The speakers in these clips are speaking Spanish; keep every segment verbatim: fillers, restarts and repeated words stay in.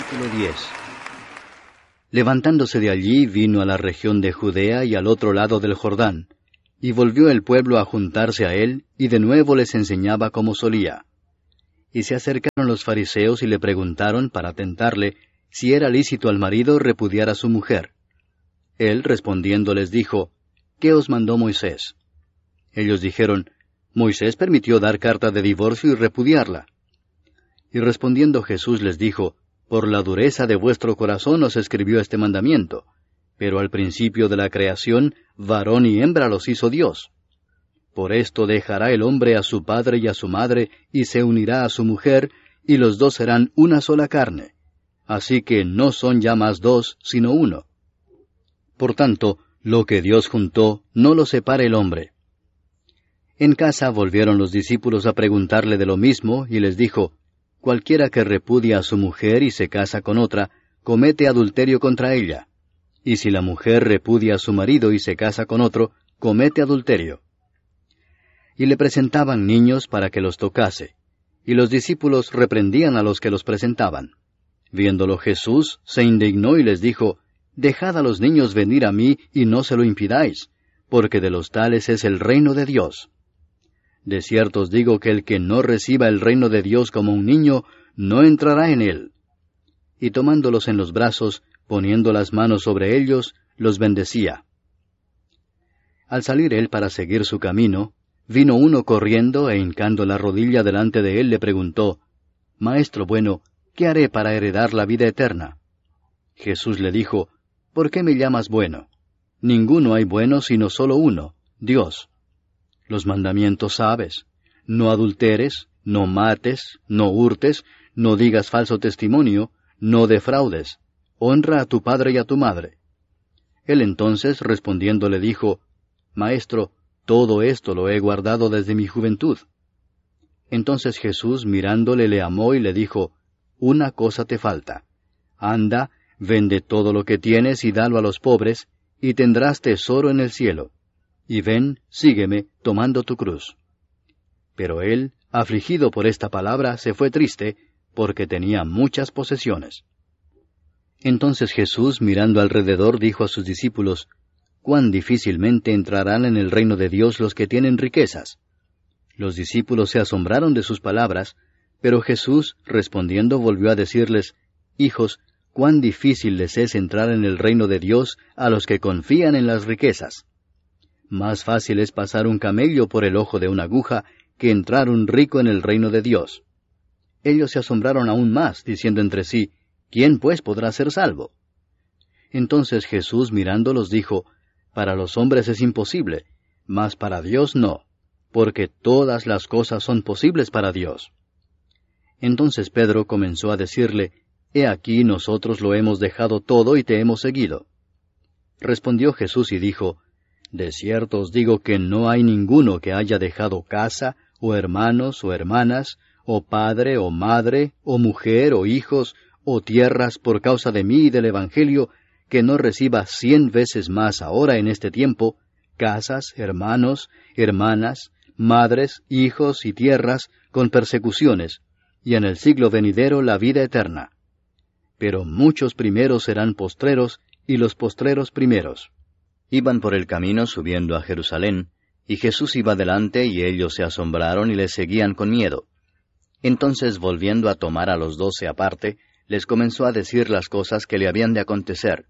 Capítulo diez. Levantándose de allí, vino a la región de Judea y al otro lado del Jordán, y volvió el pueblo a juntarse a él, y de nuevo les enseñaba como solía. Y se acercaron los fariseos y le preguntaron, para tentarle, si era lícito al marido repudiar a su mujer. Él, respondiendo, les dijo, ¿qué os mandó Moisés? Ellos dijeron, Moisés permitió dar carta de divorcio y repudiarla. Y respondiendo Jesús les dijo, por la dureza de vuestro corazón os escribió este mandamiento, pero al principio de la creación, varón y hembra los hizo Dios. Por esto dejará el hombre a su padre y a su madre, y se unirá a su mujer, y los dos serán una sola carne. Así que no son ya más dos, sino uno. Por tanto, lo que Dios juntó, no lo separe el hombre. En casa volvieron los discípulos a preguntarle de lo mismo, y les dijo, cualquiera que repudia a su mujer y se casa con otra, comete adulterio contra ella. Y si la mujer repudia a su marido y se casa con otro, comete adulterio. Y le presentaban niños para que los tocase, y los discípulos reprendían a los que los presentaban. Viéndolo Jesús, se indignó y les dijo, dejad a los niños venir a mí y no se lo impidáis, porque de los tales es el reino de Dios. De cierto os digo que el que no reciba el reino de Dios como un niño, no entrará en él. Y tomándolos en los brazos, poniendo las manos sobre ellos, los bendecía. Al salir él para seguir su camino, vino uno corriendo e hincando la rodilla delante de él le preguntó, Maestro bueno, ¿qué haré para heredar la vida eterna? Jesús le dijo, ¿por qué me llamas bueno? Ninguno hay bueno sino solo uno, Dios. Los mandamientos sabes, no adulteres, no mates, no hurtes, no digas falso testimonio, no defraudes, honra a tu padre y a tu madre. Él entonces respondiendo le dijo, Maestro, todo esto lo he guardado desde mi juventud. Entonces Jesús mirándole le amó y le dijo, Una cosa te falta. Anda, vende todo lo que tienes y dalo a los pobres, y tendrás tesoro en el cielo. Y ven, sígueme, tomando tu cruz. Pero él, afligido por esta palabra, se fue triste, porque tenía muchas posesiones. Entonces Jesús, mirando alrededor, dijo a sus discípulos, cuán difícilmente entrarán en el reino de Dios los que tienen riquezas. Los discípulos se asombraron de sus palabras, pero Jesús, respondiendo, volvió a decirles, Hijos, cuán difícil les es entrar en el reino de Dios a los que confían en las riquezas. Más fácil es pasar un camello por el ojo de una aguja que entrar un rico en el reino de Dios. Ellos se asombraron aún más, diciendo entre sí, ¿quién pues podrá ser salvo? Entonces Jesús mirándolos dijo, Para los hombres es imposible, mas para Dios no, porque todas las cosas son posibles para Dios. Entonces Pedro comenzó a decirle, He aquí nosotros lo hemos dejado todo y te hemos seguido. Respondió Jesús y dijo, De cierto os digo que no hay ninguno que haya dejado casa, o hermanos, o hermanas, o padre, o madre, o mujer, o hijos, o tierras por causa de mí y del Evangelio, que no reciba cien veces más ahora en este tiempo, casas, hermanos, hermanas, madres, hijos y tierras, con persecuciones, y en el siglo venidero la vida eterna. Pero muchos primeros serán postreros, y los postreros primeros. Iban por el camino subiendo a Jerusalén, y Jesús iba delante, y ellos se asombraron y le seguían con miedo. Entonces, volviendo a tomar a los doce aparte, les comenzó a decir las cosas que le habían de acontecer.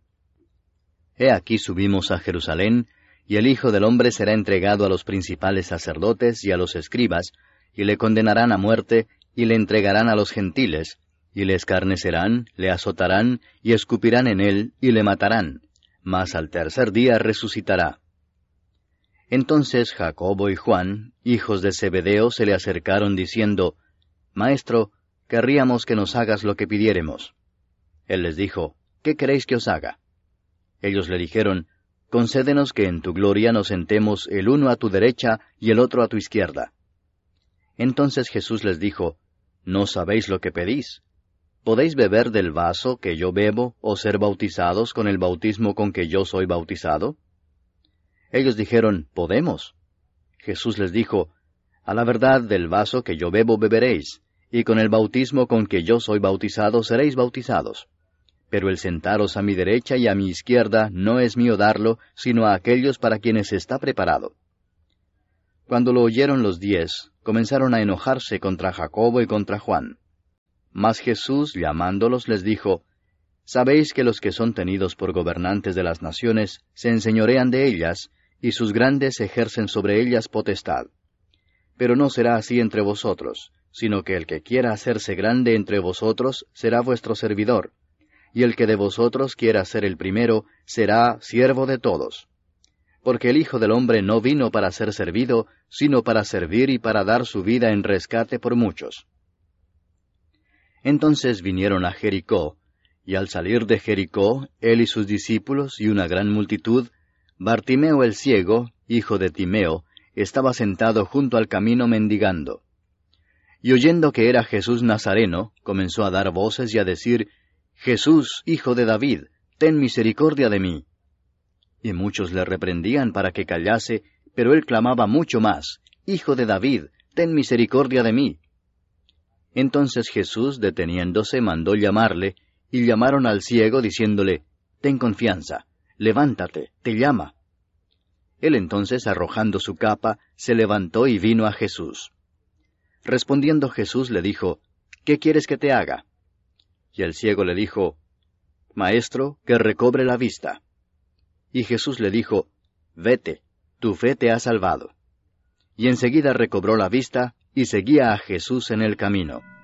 He aquí subimos a Jerusalén, y el Hijo del Hombre será entregado a los principales sacerdotes y a los escribas, y le condenarán a muerte, y le entregarán a los gentiles, y le escarnecerán, le azotarán, y escupirán en él, y le matarán, mas al tercer día resucitará. Entonces Jacobo y Juan, hijos de Zebedeo, se le acercaron diciendo, Maestro, querríamos que nos hagas lo que pidiéremos. Él les dijo, ¿qué queréis que os haga? Ellos le dijeron, Concédenos que en tu gloria nos sentemos el uno a tu derecha y el otro a tu izquierda. Entonces Jesús les dijo, ¿no sabéis lo que pedís? ¿Podéis beber del vaso que yo bebo, o ser bautizados con el bautismo con que yo soy bautizado? Ellos dijeron, Podemos. Jesús les dijo, A la verdad del vaso que yo bebo beberéis, y con el bautismo con que yo soy bautizado seréis bautizados. Pero el sentaros a mi derecha y a mi izquierda no es mío darlo, sino a aquellos para quienes está preparado. Cuando lo oyeron los diez, comenzaron a enojarse contra Jacobo y contra Juan. Mas Jesús, llamándolos, les dijo, Sabéis que los que son tenidos por gobernantes de las naciones se enseñorean de ellas, y sus grandes ejercen sobre ellas potestad. Pero no será así entre vosotros, sino que el que quiera hacerse grande entre vosotros será vuestro servidor, y el que de vosotros quiera ser el primero será siervo de todos. Porque el Hijo del Hombre no vino para ser servido, sino para servir y para dar su vida en rescate por muchos. Entonces vinieron a Jericó, y al salir de Jericó, él y sus discípulos y una gran multitud, Bartimeo el ciego, hijo de Timeo, estaba sentado junto al camino mendigando. Y oyendo que era Jesús Nazareno, comenzó a dar voces y a decir, Jesús, hijo de David, ten misericordia de mí. Y muchos le reprendían para que callase, pero él clamaba mucho más, Hijo de David, ten misericordia de mí. Entonces Jesús, deteniéndose, mandó llamarle, y llamaron al ciego, diciéndole, Ten confianza, levántate, te llama. Él entonces, arrojando su capa, se levantó y vino a Jesús. Respondiendo Jesús le dijo, ¿Qué quieres que te haga? Y el ciego le dijo, Maestro, que recobre la vista. Y Jesús le dijo, Vete, tu fe te ha salvado. Y enseguida recobró la vista, y seguía a Jesús en el camino.